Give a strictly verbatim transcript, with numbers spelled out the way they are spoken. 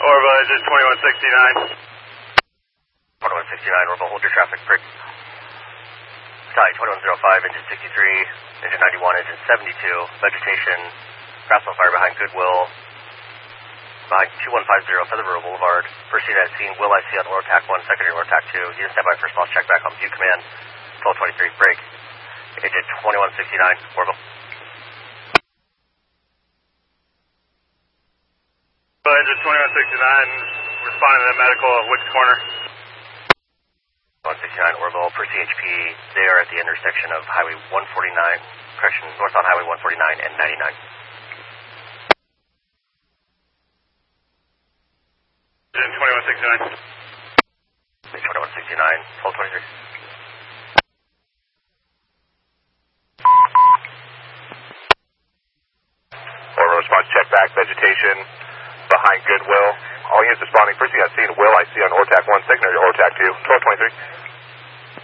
Orville, engine twenty-one sixty-nine. twenty-one sixty-nine, Orville, hold your traffic, break. Sky twenty-one oh five, engine sixty-three, engine ninety-one, engine seventy-two, vegetation, grass on fire behind Goodwill, behind two one five zero Feather River Boulevard. First unit at scene, Will I C on Lower Tac one, secondary Lower Tac two. Unit standby, first loss, check back on view command, twelve twenty-three, break. Engine twenty-one sixty-nine, Orville. Engine twenty-one sixty-nine, responding to the medical of Wicks Corner. one sixty-nine Orville for C H P. They are at the intersection of Highway one forty-nine, correction, northbound Highway one forty-nine and ninety-nine. Engine twenty-one sixty-nine. twenty-one sixty-nine, twelve twenty-three. Orville response, check back, vegetation behind Goodwill. All units responding, first you got seen, Will I C on O R T A C one, secondary O R T A C two, twelve twenty-three.